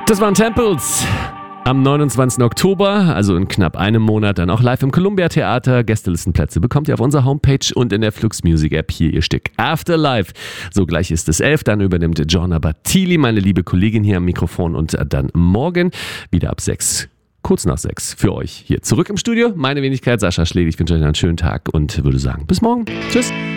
Das waren Temples. Am 29. Oktober, also in knapp einem Monat, dann auch live im Columbia Theater. Gästelistenplätze bekommt ihr auf unserer Homepage und in der Flux Music App. Hier ihr Stück Afterlife. So, gleich ist es 11, dann übernimmt Giorna Battili, meine liebe Kollegin hier am Mikrofon, und dann morgen wieder ab 6, kurz nach 6, für euch hier zurück im Studio. Meine Wenigkeit Sascha Schlegel. Ich wünsche euch einen schönen Tag und würde sagen, bis morgen. Tschüss.